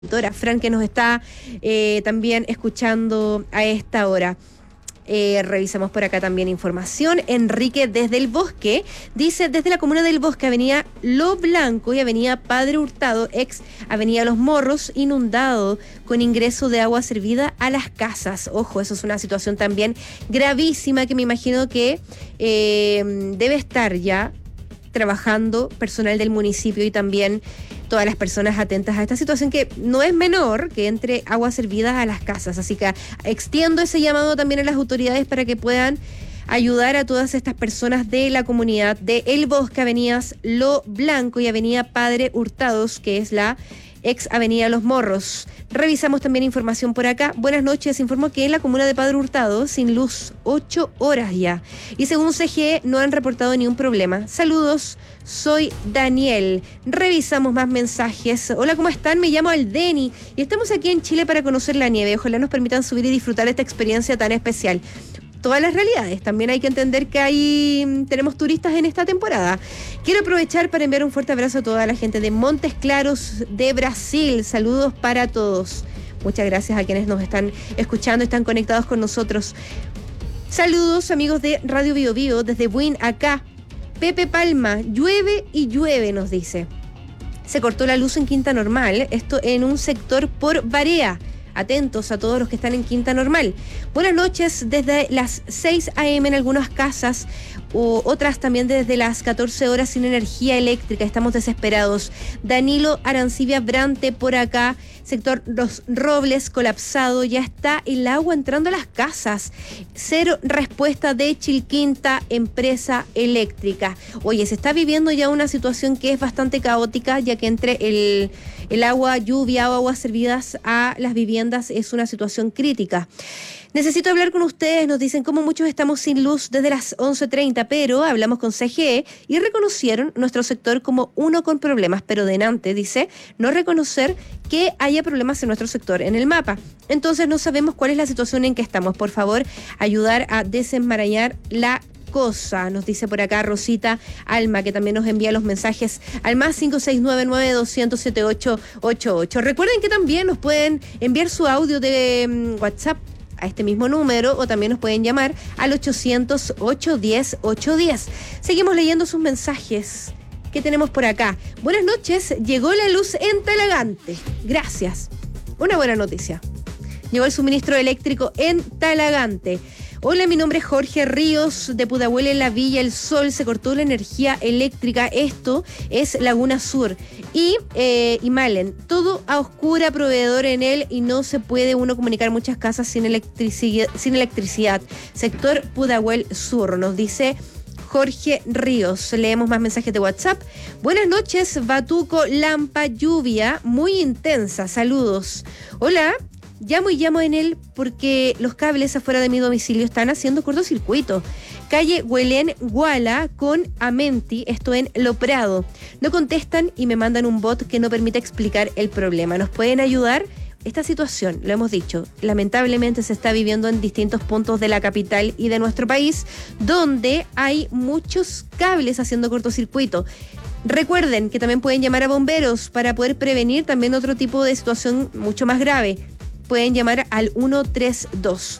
Fran, que nos está también escuchando a esta hora. Revisamos por acá también información. Enrique desde el Bosque dice: desde la comuna del Bosque, avenida Lo Blanco y avenida Padre Hurtado, ex avenida Los Morros, inundado con ingreso de agua servida a las casas. Ojo, eso es una situación también gravísima que me imagino que debe estar ya trabajando personal del municipio y también todas las personas atentas a esta situación, que no es menor que entre agua servida a las casas. Así que extiendo ese llamado también a las autoridades para que puedan ayudar a todas estas personas de la comunidad de El Bosque, avenidas Lo Blanco y avenida Padre Hurtados, que es la ex avenida Los Morros. Revisamos también información por acá. Buenas noches, informo que en la comuna de Padre Hurtado, sin luz, 8 horas ya. Y según CGE, no han reportado ni un problema. Saludos, soy Daniel. Revisamos más mensajes. Hola, ¿cómo están? Me llamo Aldeni y estamos aquí en Chile para conocer la nieve. Ojalá nos permitan subir y disfrutar esta experiencia tan especial. Todas las realidades. También hay que entender que tenemos turistas en esta temporada. Quiero aprovechar para enviar un fuerte abrazo a toda la gente de Montes Claros de Brasil. Saludos para todos. Muchas gracias a quienes nos están escuchando, están conectados con nosotros. Saludos, amigos de Radio Bio Bio, desde Buin, acá. Pepe Palma, llueve y llueve, nos dice. Se cortó la luz en Quinta Normal, esto en un sector por Barea. Atentos a todos los que están en Quinta Normal. Buenas noches, desde las 6 a.m. en algunas casas, o otras también desde las 14 horas sin energía eléctrica. Estamos desesperados. Danilo Arancibia Brante por acá, sector Los Robles colapsado, ya está el agua entrando a las casas. Cero respuesta de Chilquinta, empresa eléctrica. Oye, se está viviendo ya una situación que es bastante caótica, ya que entre el agua, lluvia o aguas servidas a las viviendas es una situación crítica. Necesito hablar con ustedes, nos dicen cómo muchos estamos sin luz desde las 11:30, pero hablamos con CGE y reconocieron nuestro sector como uno con problemas, pero denante, dice, no reconocer que haya problemas en nuestro sector en el mapa. Entonces no sabemos cuál es la situación en que estamos. Por favor, ayudar a desenmarañar la cosa, nos dice por acá Rosita Alma, que también nos envía los mensajes al más 56992007888. Recuerden que también nos pueden enviar su audio de WhatsApp a este mismo número, o también nos pueden llamar al 800-810-810. Seguimos leyendo sus mensajes. ¿Qué tenemos por acá? Buenas noches, llegó la luz en Talagante. Gracias. Una buena noticia. Llegó el suministro eléctrico en Talagante. Hola, mi nombre es Jorge Ríos, de Pudahuel, en la Villa El Sol. Se cortó la energía eléctrica. Esto es Laguna Sur. Y Malen, todo a oscura, proveedor en él, y no se puede uno comunicar muchas casas sin electricidad. Sector Pudahuel Sur, nos dice Jorge Ríos. Leemos más mensajes de WhatsApp. Buenas noches, Batuco, Lampa, lluvia muy intensa. Saludos. Hola. Llamo en él porque los cables afuera de mi domicilio están haciendo cortocircuito. Calle Huelén Guala con Amenti, esto en Lo Prado. No contestan y me mandan un bot que no permite explicar el problema. ¿Nos pueden ayudar? Esta situación, lo hemos dicho, lamentablemente se está viviendo en distintos puntos de la capital y de nuestro país, donde hay muchos cables haciendo cortocircuito. Recuerden que también pueden llamar a bomberos para poder prevenir también otro tipo de situación mucho más grave. Pueden llamar al 132.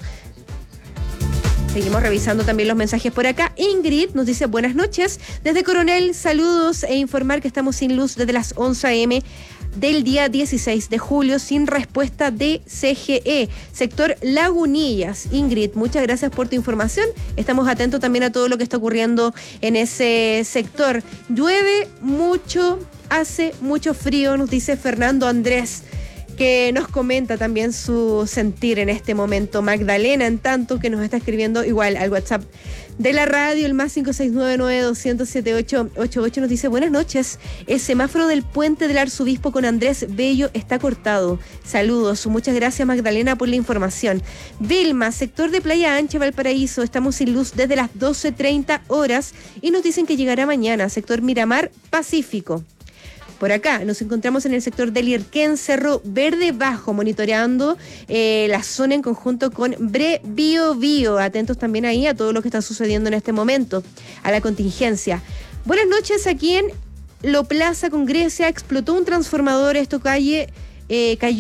Seguimos revisando también los mensajes por acá. Ingrid nos dice: buenas noches, desde Coronel, saludos, e informar que estamos sin luz desde las 11 a.m. del día 16 de julio, sin respuesta de CGE, sector Lagunillas. Ingrid, muchas gracias por tu información. Estamos atentos también a todo lo que está ocurriendo en ese sector. Llueve mucho, hace mucho frío, nos dice Fernando Andrés, que nos comenta también su sentir en este momento. Magdalena, en tanto, que nos está escribiendo igual al WhatsApp de la radio, el más 56992007888, nos dice: buenas noches, el semáforo del puente del Arzobispo con Andrés Bello está cortado. Saludos, muchas gracias, Magdalena, por la información. Vilma, sector de Playa Ancha, Valparaíso, estamos sin luz desde las 12:30 horas y nos dicen que llegará mañana. Sector Miramar Pacífico. Por acá nos encontramos en el sector del Irquén, Cerro Verde Bajo, monitoreando la zona en conjunto con Bre Bio Bio. Atentos también ahí a todo lo que está sucediendo en este momento, a la contingencia. Buenas noches, aquí en Lo Plaza con Grecia explotó un transformador, esto calle cayó